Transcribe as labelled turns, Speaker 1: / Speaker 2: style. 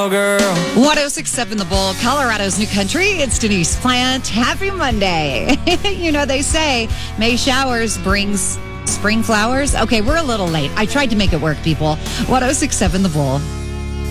Speaker 1: girl.
Speaker 2: 1067 The Bull, Colorado's new country. It's Denise Plant. Happy Monday. They say May showers brings spring flowers. Okay, we're a little late. I tried to make it work, people. 1067 The Bull.